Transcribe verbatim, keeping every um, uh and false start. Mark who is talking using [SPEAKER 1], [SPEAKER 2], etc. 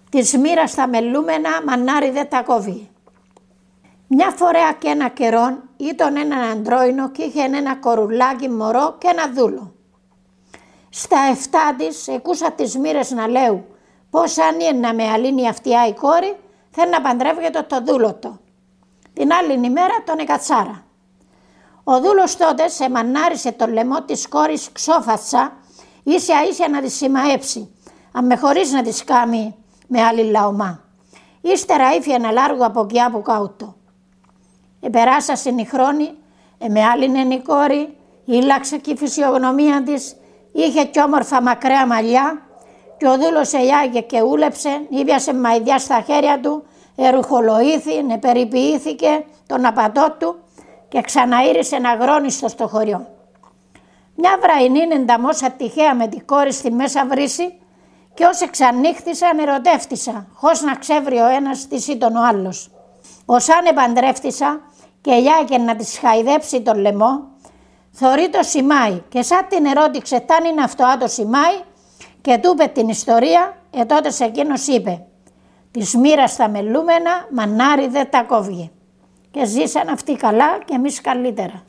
[SPEAKER 1] Της μοίρας τα μελούμενα, μανάρι δεν τα κόβει. Μια φορά και ένα καιρόν ήταν έναν αντρόινο και είχε ένα κορουλάκι μωρό και ένα δούλο. Στα εφτά της εκούσα τις μοίρες να λέω πως αν είναι να με αλύνει αυτιά η κόρη θέλει να παντρεύεται το δούλο του. Την άλλη ημέρα τον εκατσάρα. Ο δούλος τότε σε μανάρισε το λαιμό της κόρης ξόφατσα ίσια ίσια να τη σημαέψει, αν με χωρίς να τη κάνει με άλλη λαομά. Ύστερα ήφη ένα λάργο από εκεί που καούτο. Επεράσασαν οι χρόνοι, με άλλην η κόρη, ήλαξε και η φυσιογνωμία της, είχε κι όμορφα μακραία μαλλιά και ο δούλος ελιάγε και ούλεψε, ήβιασε μαϊδιά στα χέρια του, ερουχολογήθη, περιποιήθηκε τον απατό του και ξαναήρισε αγρόνιστο στο χωριό. Μια βραϊνή ενταμόσα τυχαία με την κόρη στη μέσα βρύση και όσοι ξανύχτησαν ερωτεύτησα, χωρίς να ξέβρει ο ένας τι ήταν ο άλλος. Ως αν επαντρεύτησα και ελιάγε να της χαϊδέψει τον λαιμό, θωρεί το σημάι και σαν την ερώτηξε ταν είναι αυτό το σημάι και του είπε την ιστορία, ε τότε σε εκείνος είπε «Της μοίρας τα μελούμενα, μανάρι δεν τα κόβει». Και ζήσαν αυτοί καλά και εμείς καλύτερα.